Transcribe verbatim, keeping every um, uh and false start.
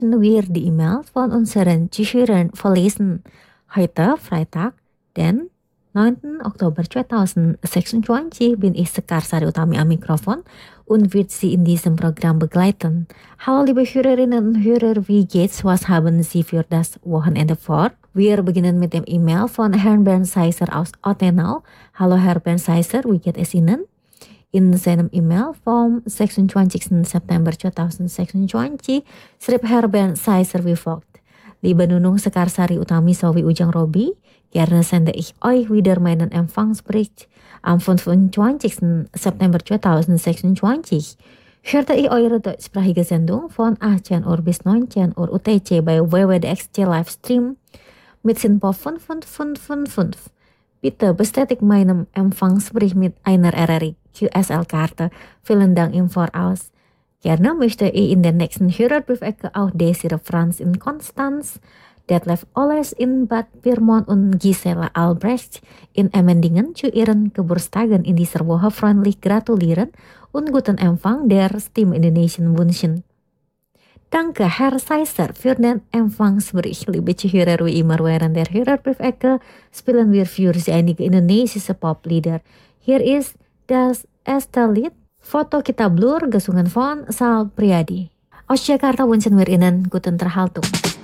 wir die E-Mail von unseren Zuhörern verlesen. Heute Freitag, den neunten Oktober zweitausendsechsundzwanzig bin ich Sekar Sari Utami am Mikrofon und wird Sie in diesem Programm begleiten. Hallo liebe Hörerinnen und Hörer, wie geht's? Was haben Sie für das Wochenende vor? Wir beginnen mit dem E-Mail von Herrn Bernd Seiser aus Ottenau. Hallo Herr Bernd Seiser, wie geht es Ihnen? In seinem E-Mail vom sechsundzwanzigsten September zweitausendsechsundzwanzig schrieb Herr Bernd Seiser wie folgt. Liebe Nunung Sekar Sari Utami sowie Ujang Robi, gerne sende ich euch wieder meinen Empfangsbericht am fünfundzwanzigsten September zweitausendsechsundzwanzig. Hörte ich eure deutschsprachige Sendung von achtzehn Uhr bis neunzehn Uhr U T C bei W W D X C Livestream mit Sinpo fünf fünf fünf fünf fünf. Bitte bestätigt meinen Empfangsbericht mit einer R R I Q S L-Karte. Vielen Dank im Voraus. Gerne möchte ich in der nächsten Hörerbriefecke auch Desiree Franz in Konstanz, Detlef Oles in Bad Pyrmont und Gisela Albrecht in Emmendingen zu ihren Geburtstagen in dieser Woche freundlich gratulieren und guten Empfang der Stimme Indonesian wünschen. Danke Herr Seiser für den Empfangsbericht, liebe Zuhörer, wie immer während der Hörerbriefecke spielen wir für Sie einige indonesische Poplieder. Hier ist das erste Lied Foto Kita Blur, gesungen von Sal Priadi. Aus Jakarta wünschen wir Ihnen guten Terhaltung.